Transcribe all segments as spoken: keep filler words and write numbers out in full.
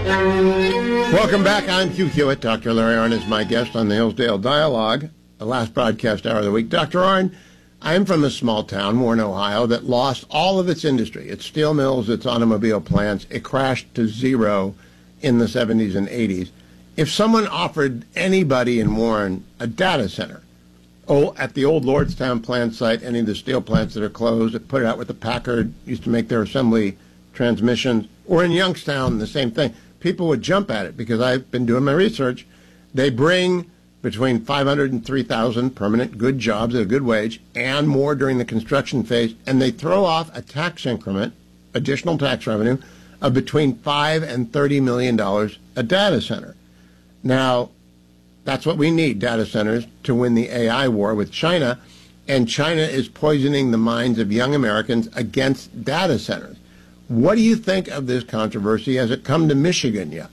Welcome back. I'm Hugh Hewitt. Doctor Larry Arnn is my guest on the Hillsdale Dialogue, the last broadcast hour of the week. Doctor Arnn, I'm from a small town, Warren, Ohio, that lost all of its industry, its steel mills, its automobile plants. It crashed to zero in the seventies and eighties. If someone offered anybody in Warren a data center, oh, at the old Lordstown plant site, any of the steel plants that are closed, that put it out with the Packard, used to make their assembly transmissions, or in Youngstown, the same thing, people would jump at it because I've been doing my research. They bring between five hundred and three thousand permanent good jobs at a good wage and more during the construction phase, and they throw off a tax increment, additional tax revenue, of between five and thirty million dollars a data center. Now, that's what we need, data centers, to win the A I war with China, and China is poisoning the minds of young Americans against data centers. What do you think of this controversy? Has it come to Michigan yet?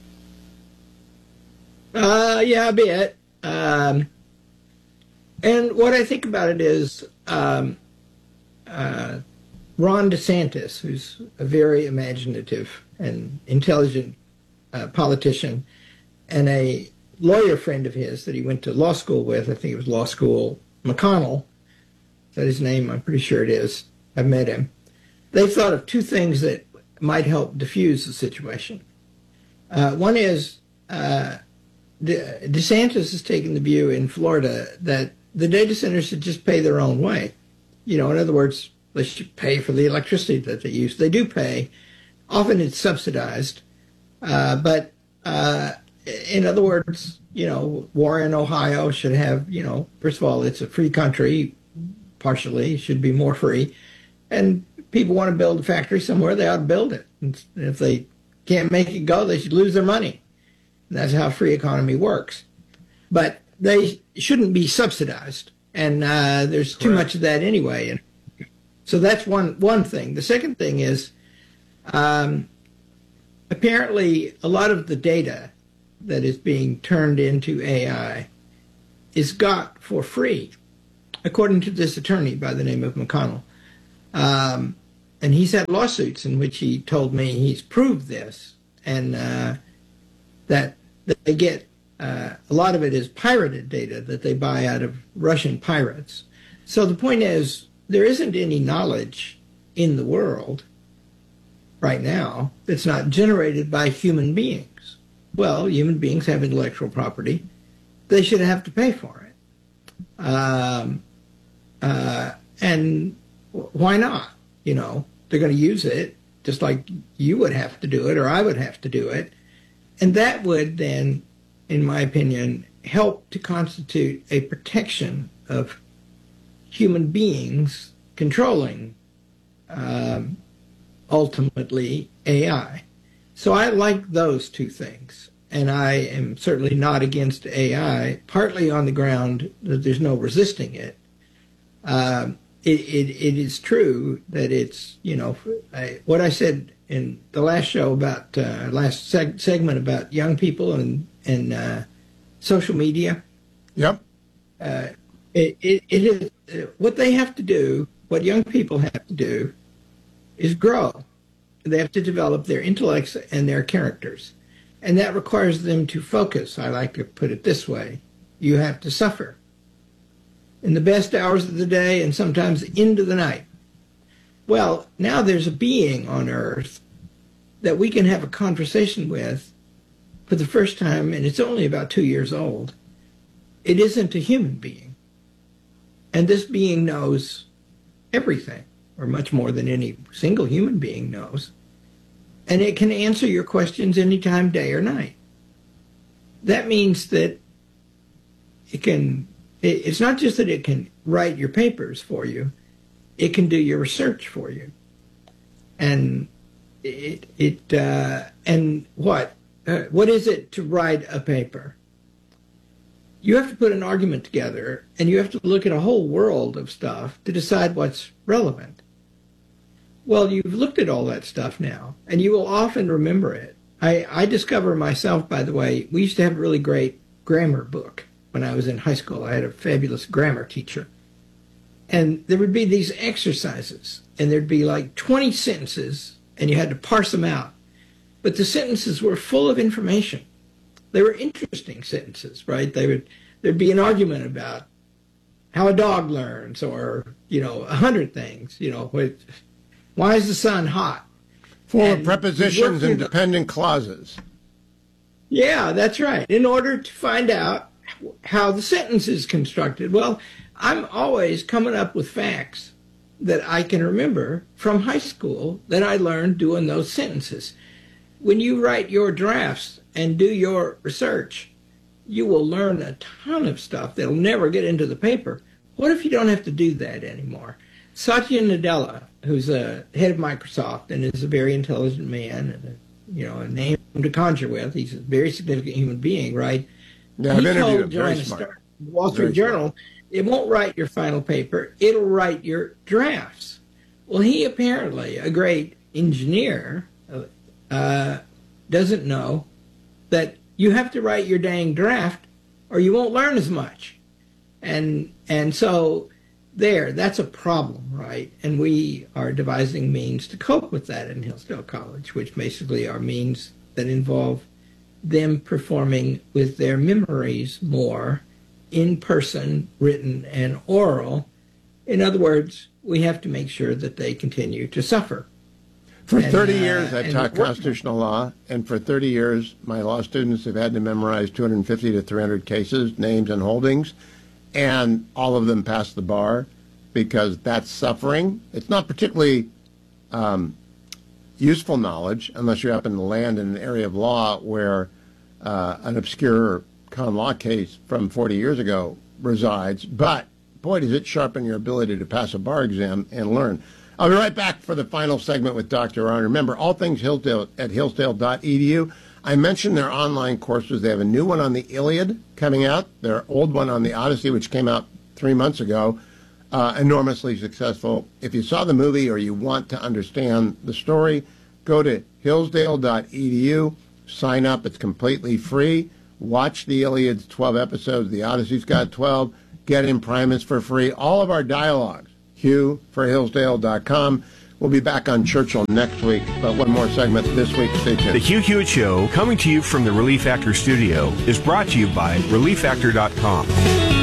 Uh, yeah, a bit. Um, and what I think about it is um, uh, Ron DeSantis, who's a very imaginative and intelligent uh, politician, and a lawyer friend of his that he went to law school with, I think it was law school, McConnell, is that his name? I'm pretty sure it is. I've met him. They've thought of two things that might help diffuse the situation. Uh, one is uh, De- DeSantis has taken the view in Florida that the data centers should just pay their own way. You know, in other words, they should pay for the electricity that they use. They do pay. Often it's subsidized. Uh, but uh, in other words, you know, Warren, Ohio should have, you know, first of all, it's a free country, partially, it should be more free. And people want to build a factory somewhere, they ought to build it. And if they can't make it go, they should lose their money. And that's how free economy works. But they shouldn't be subsidized. And uh, there's Correct. Too much of that anyway. And so that's one, one thing. The second thing is um, apparently a lot of the data that is being turned into A I is got for free, according to this attorney by the name of McConnell. Um, and he's had lawsuits in which he told me he's proved this, and uh, that, that they get uh, a lot of it is pirated data that they buy out of Russian pirates. So the point is, there isn't any knowledge in the world right now that's not generated by human beings. Well, human beings have intellectual property. They should have to pay for it. Um, uh, and why not? You know, they're going to use it just like you would have to do it or I would have to do it. And that would then, in my opinion, help to constitute a protection of human beings controlling, um, ultimately, A I. So I like those two things. And I am certainly not against A I, partly on the ground that there's no resisting it. Um, It, it, it is true that it's, you know, I, what I said in the last show about, uh, last seg- segment about young people and, and uh, social media. Yep. Uh, it, it, it is, uh, what they have to do, what young people have to do is grow. They have to develop their intellects and their characters. And that requires them to focus. I like to put it this way. You have to suffer in the best hours of the day and sometimes into the night. Well, now there's a being on Earth that we can have a conversation with for the first time, and it's only about two years old. It isn't a human being. And this being knows everything, or much more than any single human being knows. And it can answer your questions anytime, day or night. That means that it can... It's not just that it can write your papers for you, it can do your research for you. And it, it uh, and what? Uh, what is it to write a paper? You have to put an argument together, and you have to look at a whole world of stuff to decide what's relevant. Well, you've looked at all that stuff now, and you will often remember it. I, I discover myself, by the way, we used to have a really great grammar book. When I was in high school, I had a fabulous grammar teacher. And there would be these exercises, and there'd be like twenty sentences, and you had to parse them out. but the sentences were full of information. They were interesting sentences, right? They would there'd be an argument about how a dog learns, or you know, a hundred things. You know, with, why is the sun hot? Full and of prepositions and dependent clauses. Yeah, that's right. In order to find out how the sentence is constructed. Well, I'm always coming up with facts that I can remember from high school that I learned doing those sentences. When you write your drafts and do your research, you will learn a ton of stuff that'll never get into the paper. What if you don't have to do that anymore? Satya Nadella, who's a head of Microsoft and is a very intelligent man and a, you know, a name to conjure with. He's a very significant human being, right? Yeah, I've he interviewed told him. Very Joanna smart. Starr, Wall Street Very Journal, smart. It won't write your final paper, it'll write your drafts. Well, he apparently, a great engineer, uh, doesn't know that you have to write your dang draft or you won't learn as much. And and so there, that's a problem, right? And we are devising means to cope with that in Hillsdale College, which basically are means that involve them performing with their memories more in person, written, and oral. In other words, we have to make sure that they continue to suffer. For And, thirty uh, years, I've and taught work- constitutional law, and for thirty years, my law students have had to memorize two hundred fifty to three hundred cases, names, and holdings, and all of them pass the bar because that's suffering. It's not particularly um, useful knowledge unless you happen to land in an area of law where uh, an obscure common law case from forty years ago resides. But, boy, does it sharpen your ability to pass a bar exam and learn. I'll be right back for the final segment with Doctor Arnn. Remember, all things Hillsdale at hillsdale dot e d u. I mentioned their online courses. They have a new one on the Iliad coming out, their old one on the Odyssey, which came out three months ago, uh, enormously successful. If you saw the movie or you want to understand the story, go to hillsdale dot e d u, sign up. It's completely free. Watch the Iliad's twelve episodes. The Odyssey's got twelve. Get Imprimis for free. All of our dialogues. Hugh for hillsdale dot com. We'll be back on Churchill next week, but one more segment this week. Stay tuned. The Hugh Hewitt Show, coming to you from the Relief Factor studio, is brought to you by relief factor dot com.